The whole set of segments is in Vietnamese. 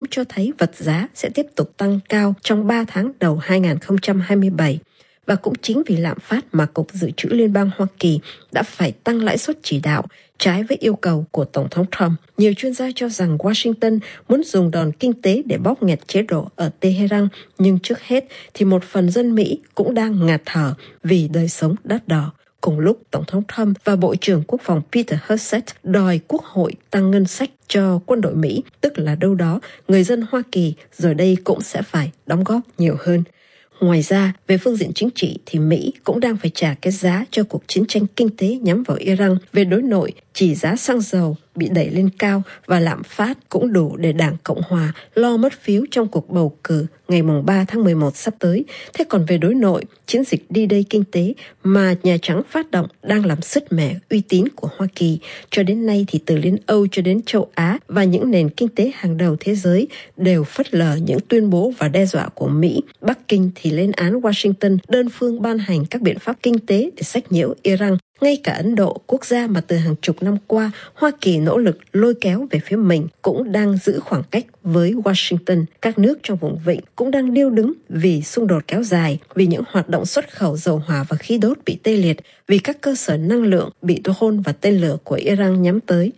cho thấy vật giá sẽ tiếp tục tăng cao trong 3 tháng đầu 2027. Và cũng chính vì lạm phát mà Cục Dự trữ Liên bang Hoa Kỳ đã phải tăng lãi suất chỉ đạo, trái với yêu cầu của Tổng thống Trump. Nhiều chuyên gia cho rằng Washington muốn dùng đòn kinh tế để bóp nghẹt chế độ ở Tehran, nhưng trước hết thì một phần dân Mỹ cũng đang ngạt thở vì đời sống đắt đỏ. Cùng lúc, Tổng thống Trump và Bộ trưởng Quốc phòng Peter Hegseth đòi Quốc hội tăng ngân sách cho quân đội Mỹ, tức là đâu đó người dân Hoa Kỳ giờ đây cũng sẽ phải đóng góp nhiều hơn. Ngoài ra, về phương diện chính trị thì Mỹ cũng đang phải trả cái giá cho cuộc chiến tranh kinh tế nhắm vào Iran. Về đối nội, chỉ giá xăng dầu bị đẩy lên cao và lạm phát cũng đủ để Đảng Cộng Hòa lo mất phiếu trong cuộc bầu cử ngày 3 tháng 11 sắp tới. Thế còn về đối nội, chiến dịch D-Day kinh tế mà Nhà Trắng phát động đang làm sứt mẻ uy tín của Hoa Kỳ. Cho đến nay thì từ Liên Âu cho đến châu Á và những nền kinh tế hàng đầu thế giới đều phớt lờ những tuyên bố và đe dọa của Mỹ. Bắc Kinh thì lên án Washington đơn phương ban hành các biện pháp kinh tế để sách nhiễu Iran. Ngay cả Ấn Độ, quốc gia mà từ hàng chục năm qua Hoa Kỳ nỗ lực lôi kéo về phía mình, cũng đang giữ khoảng cách với Washington. Các nước trong vùng vịnh cũng đang điêu đứng vì xung đột kéo dài, vì những hoạt động xuất khẩu dầu hỏa và khí đốt bị tê liệt, vì các cơ sở năng lượng bị drone và tên lửa của Iran nhắm tới.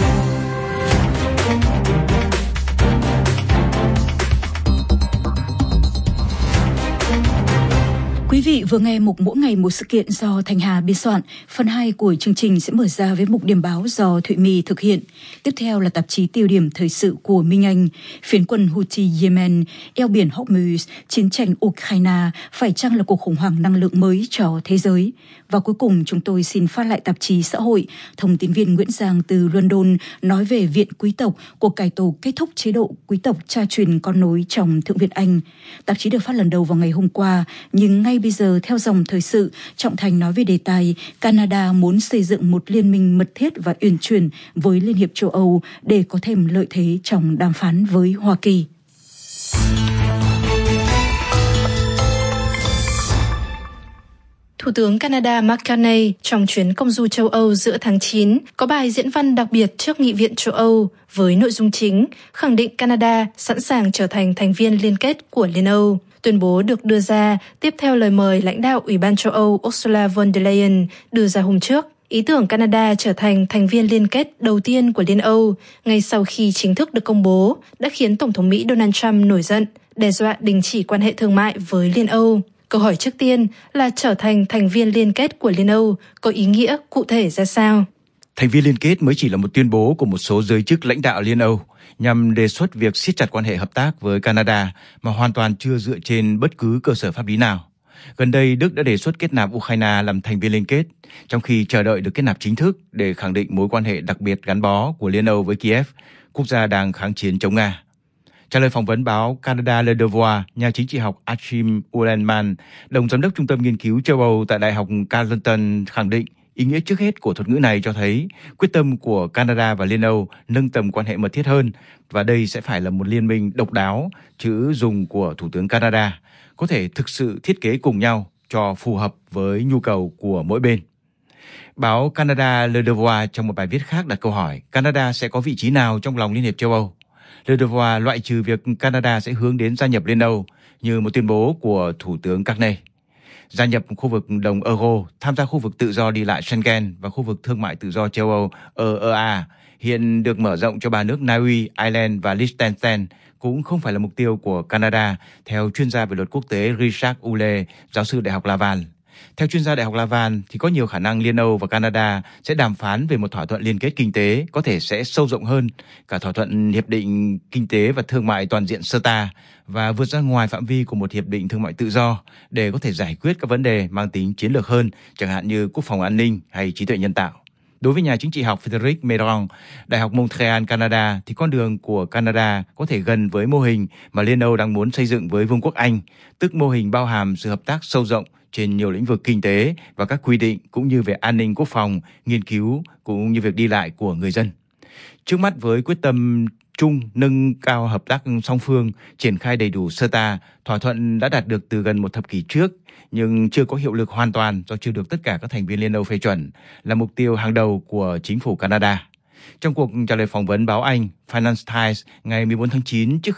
Quý vị vừa nghe mục Mỗi ngày một sự kiện do Thanh Hà biên soạn. Phần 2 của chương trình sẽ mở ra với mục điểm báo do Thụy My thực hiện. Tiếp theo là tạp chí tiêu điểm thời sự của Minh Anh. Phiến quân Houthi Yemen, eo biển Hormuz, chiến tranh Ukraine, phải chăng là cuộc khủng hoảng năng lượng mới cho thế giới? Và cuối cùng chúng tôi xin phát lại tạp chí xã hội. Thông tin viên Nguyễn Giang từ London nói về Viện Quý tộc, cuộc cải tổ kết thúc chế độ quý tộc cha truyền con nối trong Thượng viện Anh. Tạp chí được phát lần đầu vào ngày hôm qua, nhưng ngay bây giờ theo dòng thời sự, Trọng Thành nói về đề tài Canada muốn xây dựng một liên minh mật thiết và uyển chuyển với Liên hiệp châu Âu để có thêm lợi thế trong đàm phán với Hoa Kỳ. Thủ tướng Canada Mark Carney trong chuyến công du châu Âu giữa tháng 9 có bài diễn văn đặc biệt trước Nghị viện châu Âu với nội dung chính khẳng định Canada sẵn sàng trở thành thành viên liên kết của Liên Âu. Tuyên bố được đưa ra tiếp theo lời mời lãnh đạo Ủy ban châu Âu Ursula von der Leyen đưa ra hôm trước. Ý tưởng Canada trở thành thành viên liên kết đầu tiên của Liên Âu ngay sau khi chính thức được công bố đã khiến Tổng thống Mỹ Donald Trump nổi giận, đe dọa đình chỉ quan hệ thương mại với Liên Âu. Câu hỏi trước tiên là trở thành thành viên liên kết của Liên Âu có ý nghĩa cụ thể ra sao? Thành viên liên kết mới chỉ là một tuyên bố của một số giới chức lãnh đạo Liên Âu nhằm đề xuất việc siết chặt quan hệ hợp tác với Canada mà hoàn toàn chưa dựa trên bất cứ cơ sở pháp lý nào. Gần đây, Đức đã đề xuất kết nạp Ukraine làm thành viên liên kết, trong khi chờ đợi được kết nạp chính thức để khẳng định mối quan hệ đặc biệt gắn bó của Liên Âu với Kiev, quốc gia đang kháng chiến chống Nga. Trả lời phỏng vấn báo Canada Le Devoir, nhà chính trị học Achim Uhlenmann, đồng giám đốc Trung tâm Nghiên cứu châu Âu tại Đại học Carleton khẳng định ý nghĩa trước hết của thuật ngữ này cho thấy quyết tâm của Canada và Liên Âu nâng tầm quan hệ mật thiết hơn, và đây sẽ phải là một liên minh độc đáo, chữ dùng của Thủ tướng Canada, có thể thực sự thiết kế cùng nhau cho phù hợp với nhu cầu của mỗi bên. Báo Canada Le Devoir trong một bài viết khác đặt câu hỏi Canada sẽ có vị trí nào trong lòng Liên hiệp châu Âu. Le Devoir loại trừ việc Canada sẽ hướng đến gia nhập Liên Âu như một tuyên bố của Thủ tướng Carney. Gia nhập khu vực đồng euro, tham gia khu vực tự do đi lại Schengen và khu vực thương mại tự do châu Âu EEA hiện được mở rộng cho 3 nước Na Uy, Ireland và Liechtenstein cũng không phải là mục tiêu của Canada, theo chuyên gia về luật quốc tế Richard Uhle, giáo sư Đại học Laval. Theo chuyên gia Đại học Laval thì có nhiều khả năng Liên Âu và Canada sẽ đàm phán về một thỏa thuận liên kết kinh tế có thể sẽ sâu rộng hơn cả thỏa thuận hiệp định kinh tế và thương mại toàn diện CETA và vượt ra ngoài phạm vi của một hiệp định thương mại tự do để có thể giải quyết các vấn đề mang tính chiến lược hơn, chẳng hạn như quốc phòng an ninh hay trí tuệ nhân tạo. Đối với nhà chính trị học Frédéric Méron, Đại học Montreal, Canada, thì con đường của Canada có thể gần với mô hình mà Liên Âu đang muốn xây dựng với Vương quốc Anh, tức mô hình bao hàm sự hợp tác sâu rộng trên nhiều lĩnh vực kinh tế và các quy định cũng như về an ninh quốc phòng, nghiên cứu cũng như việc đi lại của người dân. Trước mắt với quyết tâm chung nâng cao hợp tác song phương, triển khai đầy đủ CETA, thỏa thuận đã đạt được từ gần một thập kỷ trước, nhưng chưa có hiệu lực hoàn toàn do chưa được tất cả các thành viên Liên Âu phê chuẩn, là mục tiêu hàng đầu của chính phủ Canada. Trong cuộc trả lời phỏng vấn báo Anh Financial Times ngày 14 tháng 9 trước